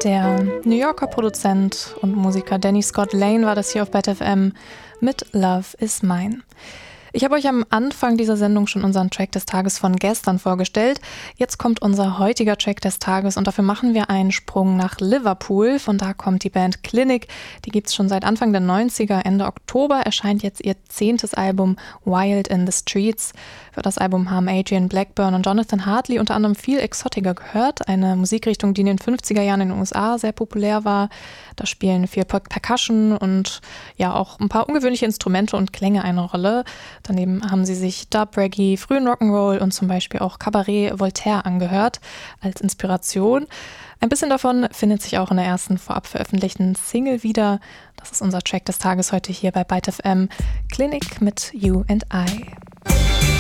Der New Yorker Produzent und Musiker Danny Scott Lane war das hier auf Bad FM mit Love Is Mine. Ich habe euch am Anfang dieser Sendung schon unseren Track des Tages von gestern vorgestellt. Jetzt kommt unser heutiger Track des Tages und dafür machen wir einen Sprung nach Liverpool. Von da kommt die Band Clinic. Die gibt es schon seit Anfang der 90er. Ende Oktober erscheint jetzt ihr 10. Album Wild in the Streets. Für das Album haben Adrian Blackburn und Jonathan Hartley unter anderem viel Exotica gehört. Eine Musikrichtung, die in den 50er Jahren in den USA sehr populär war. Da spielen viel Percussion und ja auch ein paar ungewöhnliche Instrumente und Klänge eine Rolle. Daneben haben sie sich Dub, Reggae, frühen Rock'n'Roll und zum Beispiel auch Cabaret Voltaire angehört als Inspiration. Ein bisschen davon findet sich auch in der ersten vorab veröffentlichten Single wieder. Das ist unser Track des Tages heute hier bei Byte FM. Clinic mit You and I.